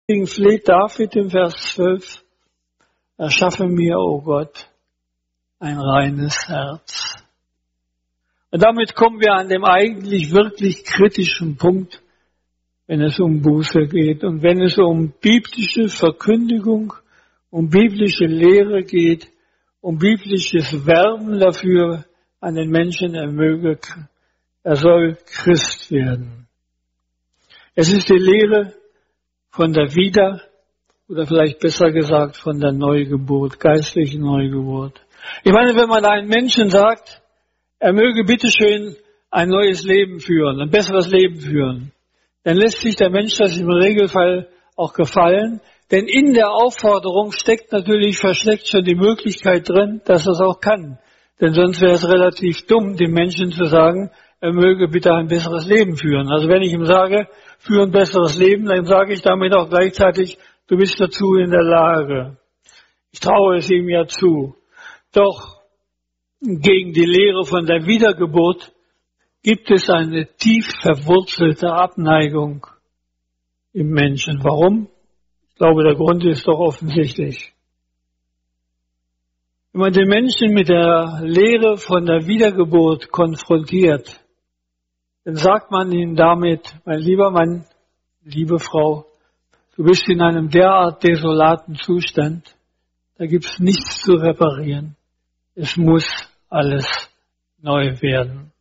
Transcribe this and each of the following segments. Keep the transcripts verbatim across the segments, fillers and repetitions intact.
Deswegen fleht David im Vers zwölf, erschaffe mir, o Gott, ein reines Herz. Und damit kommen wir an dem eigentlich wirklich kritischen Punkt, wenn es um Buße geht und wenn es um biblische Verkündigung, um biblische Lehre geht, um biblisches Werben dafür an den Menschen, er möge, er soll Christ werden. Es ist die Lehre von der Wieder- oder vielleicht besser gesagt von der Neugeburt, geistlichen Neugeburt. Ich meine, wenn man einem Menschen sagt, er möge bitteschön ein neues Leben führen, ein besseres Leben führen, dann lässt sich der Mensch das im Regelfall auch gefallen, denn in der Aufforderung steckt natürlich versteckt schon die Möglichkeit drin, dass er es auch kann. Denn sonst wäre es relativ dumm, dem Menschen zu sagen, er möge bitte ein besseres Leben führen. Also wenn ich ihm sage, führe ein besseres Leben, dann sage ich damit auch gleichzeitig, du bist dazu in der Lage. Ich traue es ihm ja zu. Doch gegen die Lehre von der Wiedergeburt gibt es eine tief verwurzelte Abneigung im Menschen. Warum? Ich glaube, der Grund ist doch offensichtlich. Wenn man den Menschen mit der Lehre von der Wiedergeburt konfrontiert, dann sagt man ihm damit, mein lieber Mann, liebe Frau, du bist in einem derart desolaten Zustand, da gibt's nichts zu reparieren. Es muss alles neu werden.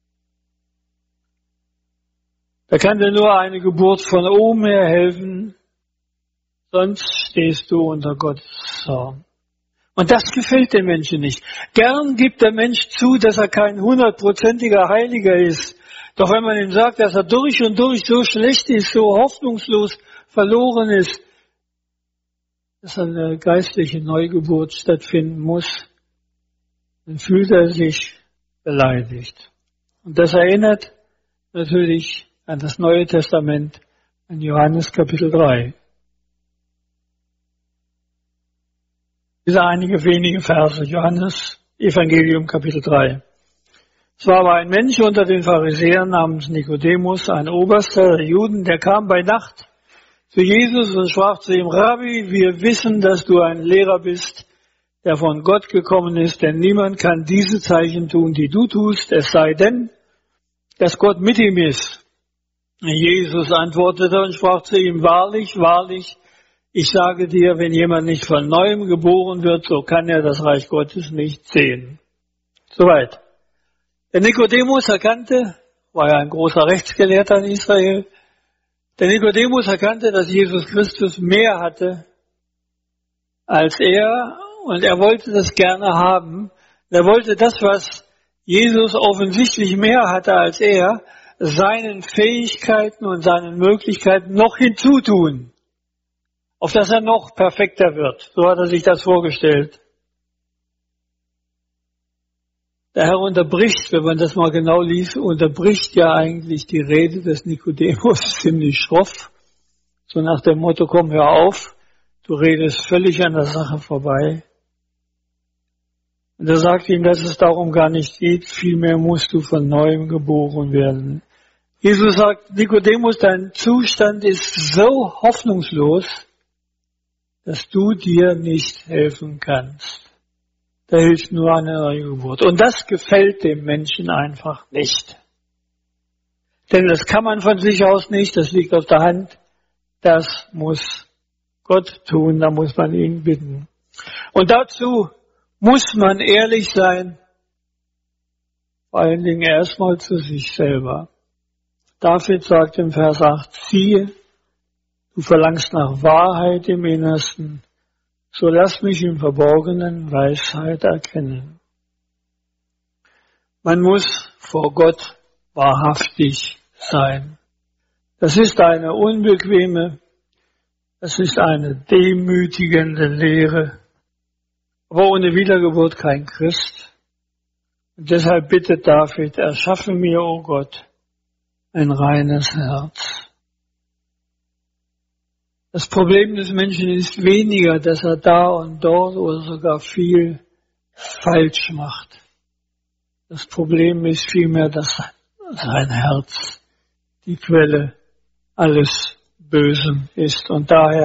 Da kann dir nur eine Geburt von oben her helfen, sonst stehst du unter Gottes Zorn. Und das gefällt dem Menschen nicht. Gern gibt der Mensch zu, dass er kein hundertprozentiger Heiliger ist. Doch wenn man ihm sagt, dass er durch und durch so schlecht ist, so hoffnungslos verloren ist, dass eine geistliche Neugeburt stattfinden muss, dann fühlt er sich beleidigt. Und das erinnert natürlich an das Neue Testament, an Johannes Kapitel drei. Diese einige wenige Verse, Johannes Evangelium Kapitel drei. Es war aber ein Mensch unter den Pharisäern namens Nikodemus, ein Oberster der Juden, der kam bei Nacht zu Jesus und sprach zu ihm, Rabbi, wir wissen, dass du ein Lehrer bist, der von Gott gekommen ist, denn niemand kann diese Zeichen tun, die du tust, es sei denn, dass Gott mit ihm ist. Jesus antwortete und sprach zu ihm, wahrlich, wahrlich, ich sage dir, wenn jemand nicht von Neuem geboren wird, so kann er das Reich Gottes nicht sehen. Soweit. Der Nikodemus erkannte, war ja ein großer Rechtsgelehrter in Israel, der Nikodemus erkannte, dass Jesus Christus mehr hatte als er, und er wollte das gerne haben. Er wollte das, was Jesus offensichtlich mehr hatte als er, seinen Fähigkeiten und seinen Möglichkeiten noch hinzutun, auf dass er noch perfekter wird. So hat er sich das vorgestellt. Der Herr unterbricht, wenn man das mal genau liest, unterbricht ja eigentlich die Rede des Nikodemus ziemlich schroff. So nach dem Motto, komm, hör auf, du redest völlig an der Sache vorbei. Und er sagt ihm, dass es darum gar nicht geht, vielmehr musst du von Neuem geboren werden. Jesus sagt, Nikodemus, dein Zustand ist so hoffnungslos, dass du dir nicht helfen kannst. Da hilft nur eine neue Geburt. Und das gefällt dem Menschen einfach nicht. Denn das kann man von sich aus nicht, das liegt auf der Hand. Das muss Gott tun, da muss man ihn bitten. Und dazu muss man ehrlich sein, vor allen Dingen erstmal zu sich selber. David sagt im Vers acht, siehe, du verlangst nach Wahrheit im Innersten, so lass mich im Verborgenen Weisheit erkennen. Man muss vor Gott wahrhaftig sein. Das ist eine unbequeme, das ist eine demütigende Lehre, aber ohne Wiedergeburt kein Christ. Und deshalb bittet David, erschaffe mir, o Gott, ein reines Herz. Das Problem des Menschen ist weniger, dass er da und dort oder sogar viel falsch macht. Das Problem ist vielmehr, dass sein Herz die Quelle alles Bösen ist und daher